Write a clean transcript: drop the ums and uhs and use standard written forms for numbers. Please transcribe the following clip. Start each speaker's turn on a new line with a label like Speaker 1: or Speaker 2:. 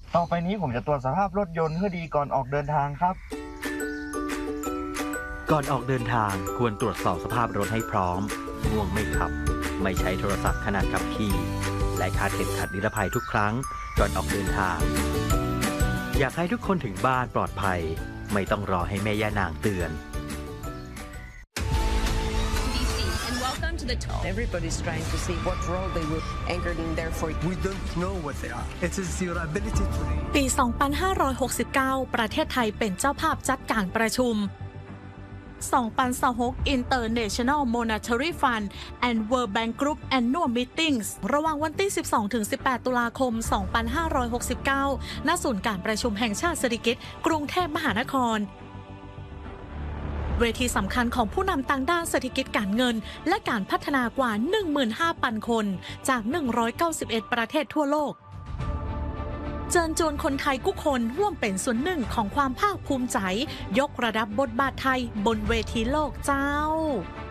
Speaker 1: ต่อไปนี้ผมจะตรวจสภาพรถยนต์ให้ดีก่อนออกเดินทางครับ
Speaker 2: ก่อนออกเดินทางควรตรวจสอบสภาพรถให้พร้อมง่วงไม่ขับไม่ใช้โทรศัพท์ขณะขับขี่และคาดเข็มขัดนิรภัยทุกครั้งก่อนออกเดินทางอยากให้ทุกคนถึงบ้านปลอดภัยไม่ต้องรอให้แม่ย่านางเตือน
Speaker 3: Everybody's trying to see what role they were anchored in there for.
Speaker 4: We don't know what they are. It is your ability to read.
Speaker 5: ปี 2569 ประเทศไทยเป็นเจ้าภาพจัดการประชุม2026 International Monetary Fund and World Bank Group Annual Meetings ระหว่างวันที่ 12-18 ตุลาคม 2569 ณ ศูนย์การประชุมแห่งชาติสิริกิติ์กรุงเทพมหานครเวทีสำคัญของผู้นำทางด้านเศรษฐกิจการเงินและการพัฒนากว่า 15,000 คนจาก 191 ประเทศทั่วโลกเชิญชวนคนไทยทุกคนร่วมเป็นส่วนหนึ่งของความภาคภูมิใจยกระดับบทบาทไทยบนเวทีโลกเจ้า